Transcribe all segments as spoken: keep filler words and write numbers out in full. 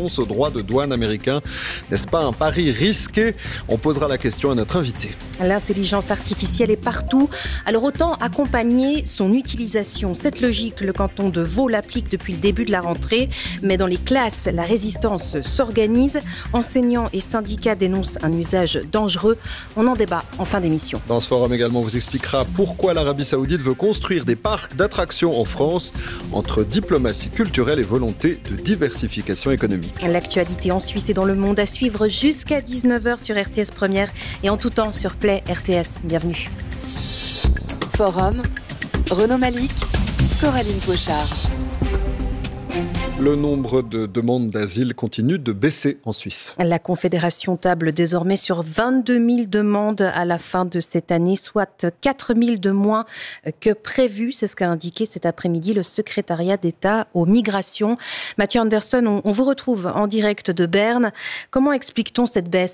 renonce aux droits de douane américains. N'est-ce pas un pari risqué? On posera la question à notre invité. L'intelligence artificielle est partout, alors autant accompagner son utilisation. Cette logique, le canton de Vaud l'applique depuis le début de la rentrée, mais dans les classes, la résistance s'organise. Enseignants et syndicats dénoncent un usage dangereux. On en débat en fin d'émission. Dans ce forum également, on vous expliquera pourquoi l'Arabie Saoudite veut construire des parcs d'attractions en France, entre diplomatie culturelle et volonté de diversification économique. L'actualité en Suisse et dans le monde à suivre jusqu'à dix-neuf heures sur R T S Première et en tout temps sur Play R T S. Bienvenue. Forum, Renaud Malik, Coraline Pochard. Le nombre de demandes d'asile continue de baisser en Suisse. La Confédération table désormais sur vingt-deux mille demandes à la fin de cette année, soit quatre mille de moins que prévu. C'est ce qu'a indiqué cet après-midi le secrétariat d'État aux migrations. Mathieu Anderson, on, on vous retrouve en direct de Berne. Comment explique-t-on cette baisse ?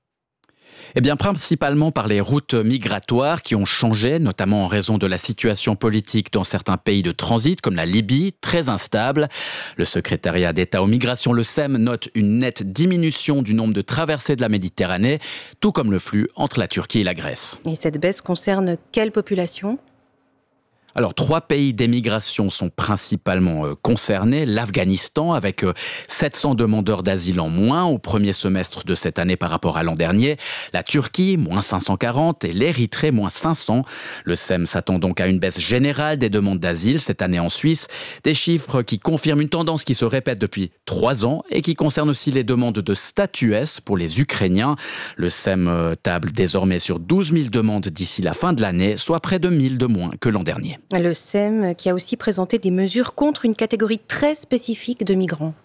Eh bien, principalement par les routes migratoires qui ont changé, notamment en raison de la situation politique dans certains pays de transit, comme la Libye, très instable. Le secrétariat d'État aux migrations, le S E M, note une nette diminution du nombre de traversées de la Méditerranée, tout comme le flux entre la Turquie et la Grèce. Et cette baisse concerne quelle population ? Alors, trois pays d'émigration sont principalement euh, concernés. L'Afghanistan, avec euh, sept cents demandeurs d'asile en moins au premier semestre de cette année par rapport à l'an dernier. La Turquie, moins cinq cent quarante, et l'Érythrée, moins cinq cents. Le S E M s'attend donc à une baisse générale des demandes d'asile cette année en Suisse. Des chiffres qui confirment une tendance qui se répète depuis trois ans et qui concerne aussi les demandes de statut S pour les Ukrainiens. Le S E M euh, table désormais sur douze mille demandes d'ici la fin de l'année, soit près de mille de moins que l'an dernier. Le S E M qui a aussi présenté des mesures contre une catégorie très spécifique de migrants.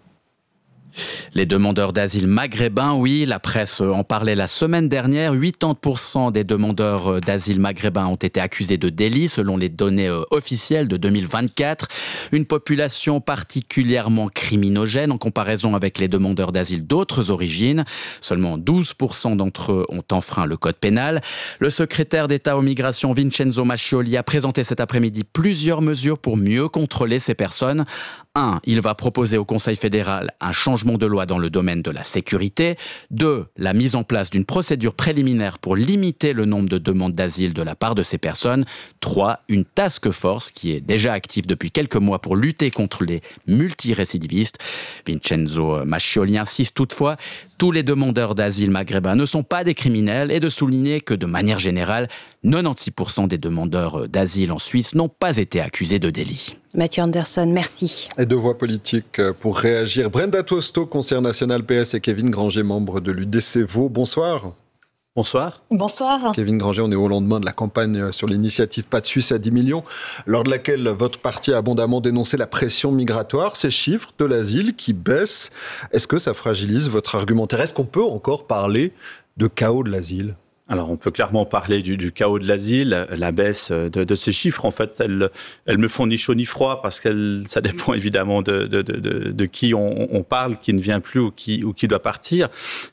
Les demandeurs d'asile maghrébins, oui, la presse en parlait la semaine dernière. quatre-vingt-dix pour cent des demandeurs d'asile maghrébins ont été accusés de délit, selon les données officielles de deux mille vingt-quatre. Une population particulièrement criminogène en comparaison avec les demandeurs d'asile d'autres origines. Seulement douze pour cent d'entre eux ont enfreint le code pénal. Le secrétaire d'État aux migrations, Vincenzo Mascioli, a présenté cet après-midi plusieurs mesures pour mieux contrôler ces personnes. Un, il va proposer au Conseil fédéral un changement de loi dans le domaine de la sécurité. Deux, la mise en place d'une procédure préliminaire pour limiter le nombre de demandes d'asile de la part de ces personnes. Trois, une task force qui est déjà active depuis quelques mois pour lutter contre les multirécidivistes. Vincenzo Mascioli insiste toutefois, tous les demandeurs d'asile maghrébins ne sont pas des criminels et de souligner que de manière générale, quatre-vingt-dix pour cent des demandeurs d'asile en Suisse n'ont pas été accusés de délit. Mathieu Anderson, merci. Et deux voix politiques pour réagir. Brenda Tosto, conseillère nationale P S, et Kevin Granger, membre de l'U D C Vaud. Bonsoir. Bonsoir. Bonsoir. Kevin Granger, on est au lendemain de la campagne sur l'initiative Pas de Suisse à dix millions, lors de laquelle votre parti a abondamment dénoncé la pression migratoire, ces chiffres de l'asile qui baissent. Est-ce que ça fragilise votre argumentaire ? Est-ce qu'on peut encore parler de chaos de l'asile ? Alors, on peut clairement parler du, du chaos de l'asile, la baisse de, de ces chiffres. En fait, elles, elles me font ni chaud ni froid parce que ça dépend évidemment de, de, de, de, de qui on, on parle, qui ne vient plus ou qui, ou qui doit partir.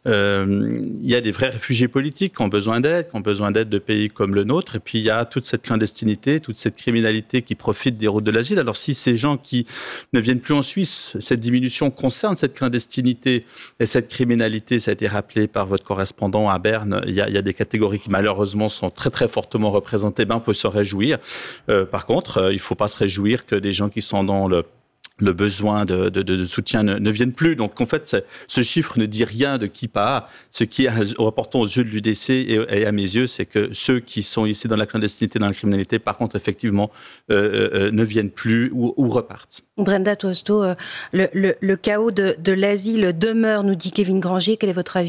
Euh, il y a des vrais réfugiés politiques qui ont besoin d'aide, qui ont besoin d'aide de pays comme le nôtre. Et puis, il y a toute cette clandestinité, toute cette criminalité qui profite des routes de l'asile. Alors, si ces gens qui ne viennent plus en Suisse, cette diminution concerne cette clandestinité et cette criminalité, ça a été rappelé par votre correspondant à Berne, il y a, il y a des catégories qui malheureusement sont très très fortement représentées, ben on peut se réjouir. Euh, par contre, euh, il ne faut pas se réjouir que des gens qui sont dans le le besoin de, de, de soutien ne, ne viennent plus. Donc, en fait, ce chiffre ne dit rien de qui part. Ce qui est important aux yeux de l'U D C et, et à mes yeux, c'est que ceux qui sont ici dans la clandestinité, dans la criminalité, par contre, effectivement, euh, euh, ne viennent plus ou, ou repartent. Brenda Tosto, euh, le, le, le chaos de, de l'asile demeure, nous dit Kevin Granger. Quel est votre avis ?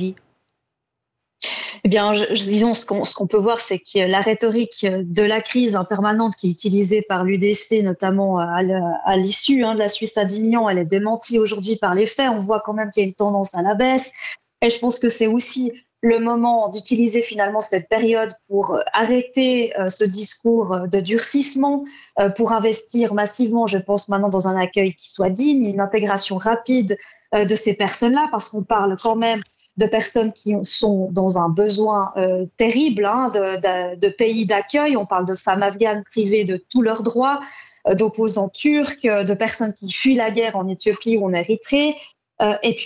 Eh bien, je, je, disons, ce qu'on, ce qu'on peut voir, c'est que la rhétorique de la crise hein, permanente qui est utilisée par l'U D C, notamment à, à l'issue hein, de la Suisse à dix millions, elle est démentie aujourd'hui par les faits. On voit quand même qu'il y a une tendance à la baisse. Et je pense que c'est aussi le moment d'utiliser finalement cette période pour arrêter euh, ce discours de durcissement, euh, pour investir massivement, je pense maintenant, dans un accueil qui soit digne, une intégration rapide euh, de ces personnes-là, parce qu'on parle quand même de personnes qui sont dans un besoin euh, terrible hein, de, de, de pays d'accueil. On parle de femmes afghanes privées de tous leurs droits, euh, d'opposants turcs, de personnes qui fuient la guerre en Éthiopie ou en Érythrée. Euh, et puis